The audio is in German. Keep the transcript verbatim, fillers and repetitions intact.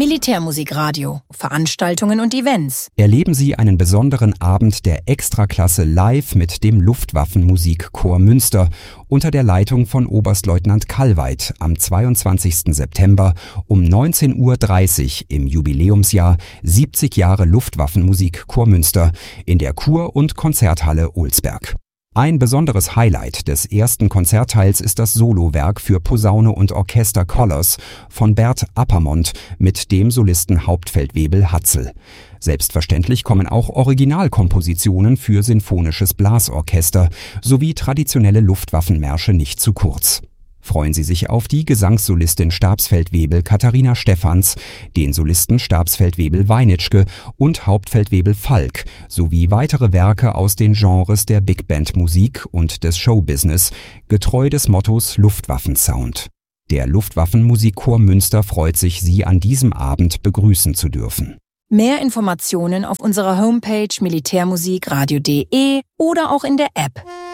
Militärmusikradio, Veranstaltungen und Events. Erleben Sie einen besonderen Abend der Extraklasse live mit dem Luftwaffenmusikchor Münster unter der Leitung von Oberstleutnant Kallweit am zweiundzwanzigsten September um neunzehn Uhr dreißig im Jubiläumsjahr siebzig Jahre Luftwaffenmusikchor Münster in der Kur- und Konzerthalle Olsberg. Ein besonderes Highlight des ersten Konzertteils ist das Solowerk für Posaune und Orchester Colors von Bert Appermont mit dem Solisten Hauptfeldwebel Hatzel. Selbstverständlich kommen auch Originalkompositionen für sinfonisches Blasorchester sowie traditionelle Luftwaffenmärsche nicht zu kurz. Freuen Sie sich auf die Gesangssolistin Stabsfeldwebel Katharina Stephans, den Solisten Stabsfeldwebel Weinitschke und Hauptfeldwebel Falk sowie weitere Werke aus den Genres der Big Band Musik und des Showbusiness, getreu des Mottos Luftwaffensound. Der Luftwaffenmusikchor Münster freut sich, Sie an diesem Abend begrüßen zu dürfen. Mehr Informationen auf unserer Homepage militärmusikradio punkt de oder auch in der App.